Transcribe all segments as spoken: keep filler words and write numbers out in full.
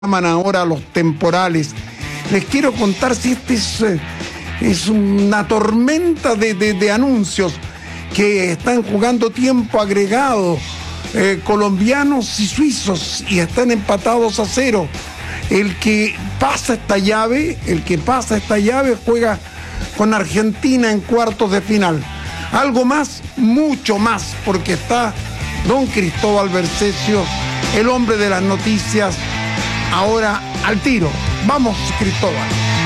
llaman ahora los temporales. Les quiero contar si este es, es una tormenta de, de, de anuncios que están jugando tiempo agregado, eh, colombianos y suizos, y están empatados a cero. El que pasa esta llave, el que pasa esta llave juega con Argentina en cuartos de final. Algo más, mucho más, porque está don Cristóbal Bercesio, el hombre de las noticias, ahora al tiro. Vamos, Cristóbal.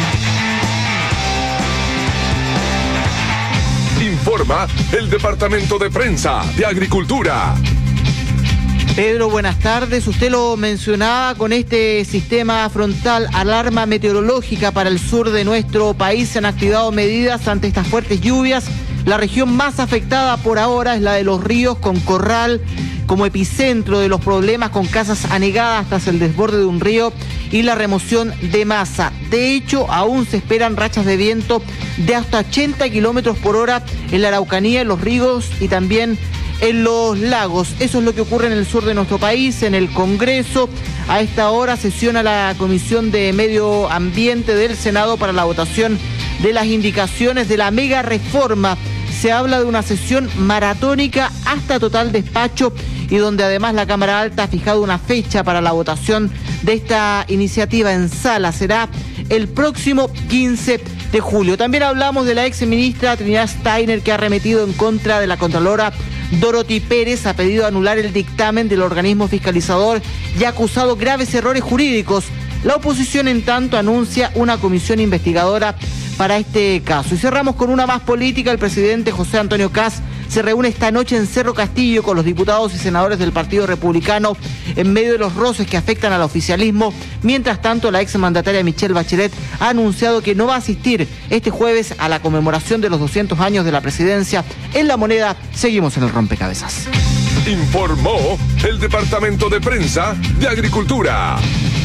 Informa el Departamento de Prensa de Agricultura. Pedro, buenas tardes. Usted lo mencionaba, con este sistema frontal, alarma meteorológica para el sur de nuestro país. Se han activado medidas ante estas fuertes lluvias. La región más afectada por ahora es la de Los Ríos, con Corral como epicentro de los problemas, con casas anegadas tras el desborde de un río y la remoción de masa. De hecho, aún se esperan rachas de viento de hasta ochenta kilómetros por hora en la Araucanía, en los ríos y también en los lagos. Eso es lo que ocurre en el sur de nuestro país. En el Congreso, a esta hora sesiona la Comisión de Medio Ambiente del Senado para la votación de las indicaciones de la mega reforma. Se habla de una sesión maratónica hasta total despacho, y donde además la Cámara Alta ha fijado una fecha para la votación de esta iniciativa en sala. Será el próximo quince de julio. También hablamos de la ex ministra Trinidad Steiner, que ha arremetido en contra de la contralora Dorothy Pérez, ha pedido anular el dictamen del organismo fiscalizador y ha acusado graves errores jurídicos. La oposición, en tanto, anuncia una comisión investigadora para este caso. Y cerramos con una más política. El presidente José Antonio Kast se reúne esta noche en Cerro Castillo con los diputados y senadores del Partido Republicano en medio de los roces que afectan al oficialismo. Mientras tanto, la exmandataria Michelle Bachelet ha anunciado que no va a asistir este jueves a la conmemoración de los doscientos años de la presidencia. En La Moneda, seguimos en el rompecabezas. Informó el Departamento de Prensa de Agricultura.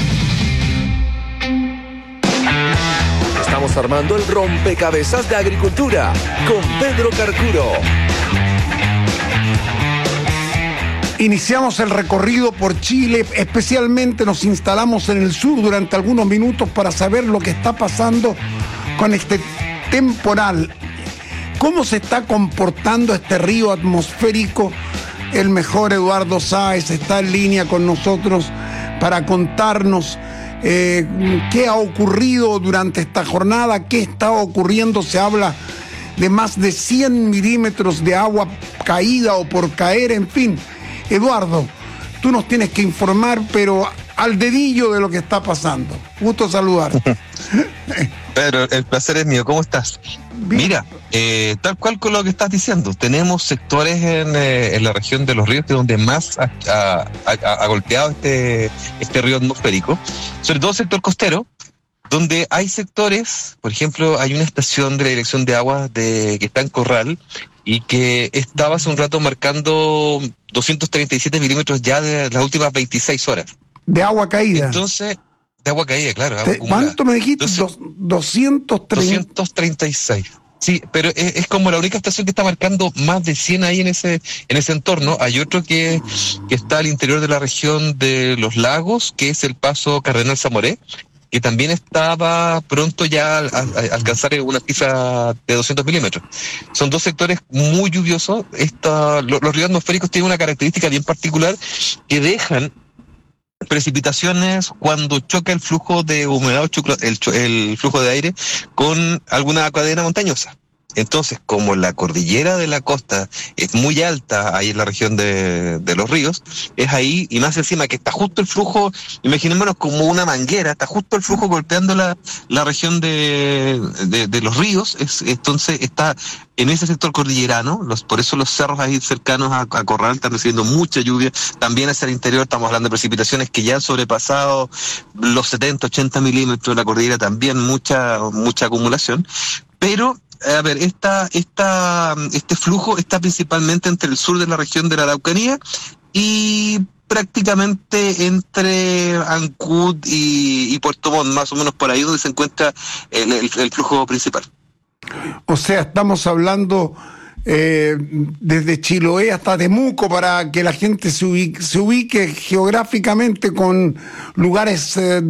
Estamos armando el rompecabezas de Agricultura con Pedro Carcuro. Iniciamos el recorrido por Chile, especialmente nos instalamos en el sur durante algunos minutos para saber lo que está pasando con este temporal. ¿Cómo se está comportando este río atmosférico? El mejor Eduardo Sáez está en línea con nosotros para contarnos eh, qué ha ocurrido durante esta jornada, qué está ocurriendo. Se habla de más de cien milímetros de agua caída o por caer, en fin. Eduardo, tú nos tienes que informar, pero al dedillo, de lo que está pasando. Gusto saludarte. Pedro, el placer es mío. ¿Cómo estás? Bien. Mira, eh, tal cual con lo que estás diciendo, tenemos sectores en, eh, en la región de Los Ríos que es donde más ha, ha, ha, ha golpeado este, este río atmosférico, sobre todo el sector costero, donde hay sectores, por ejemplo, hay una estación de la Dirección de Aguas de, que está en Corral y que estaba hace un rato marcando doscientos treinta y siete milímetros ya de las últimas veintiséis horas. De agua caída. Entonces, de agua caída, claro. Agua ¿Cuánto me dijiste? Entonces, doscientos treinta y seis. Sí, pero es, es como la única estación que está marcando más de cien ahí en ese en ese entorno. Hay otro que, que está al interior de la región de los lagos, que es el paso Cardenal Zamoré, que también estaba pronto ya a, a, a alcanzar una cifra de doscientos milímetros. Son dos sectores muy lluviosos. Esta, lo, los ríos atmosféricos tienen una característica bien particular, que dejan precipitaciones cuando choca el flujo de humedad, el, el flujo de aire con alguna cadena montañosa. Entonces, como la cordillera de la costa es muy alta ahí en la región de, de los ríos, es ahí, y más encima que está justo el flujo, imaginémonos como una manguera, está justo el flujo golpeando la, la región de, de, de los ríos, es, entonces está en ese sector cordillerano, los, por eso los cerros ahí cercanos a, a Corral están recibiendo mucha lluvia. También hacia el interior estamos hablando de precipitaciones que ya han sobrepasado los setenta, ochenta milímetros, la cordillera también mucha, mucha acumulación, pero a ver, esta, esta, este flujo está principalmente entre el sur de la región de la Araucanía y prácticamente entre Ancud y, y Puerto Montt, más o menos por ahí donde se encuentra el, el, el flujo principal. O sea, estamos hablando eh, desde Chiloé hasta Temuco, para que la gente se ubique, se ubique geográficamente con lugares eh,